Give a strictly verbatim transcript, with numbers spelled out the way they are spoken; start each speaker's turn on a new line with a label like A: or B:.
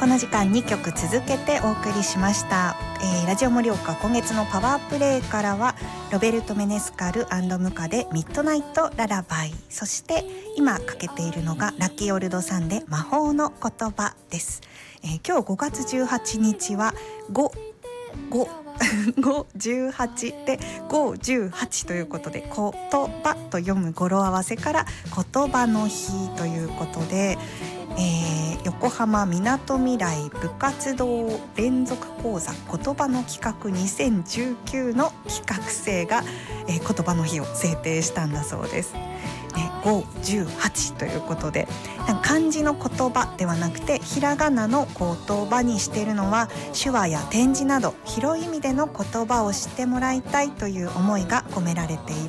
A: この時間にきょく続けてお送りしました、えー、ラジオ盛岡今月のパワープレイからはロベルト・メネスカル&ムカでミッドナイト・ララバイ、そして今かけているのがラッキーオルドさんで魔法の言葉です、えー、今日ごがつじゅうはちにちはご、ごご、じゅうはちでご、じゅうはちということで、言葉と読む語呂合わせから言葉の日ということで、えー、横浜みなとみらい部活動連続講座言葉の企画にせんじゅうきゅうの企画生が、えー、言葉の日を制定したんだそうです、ね、ご、じゅうはちということで、漢字の言葉ではなくてひらがなの言葉にしているのは手話や点字など広い意味での言葉を知ってもらいたいという思いが込められている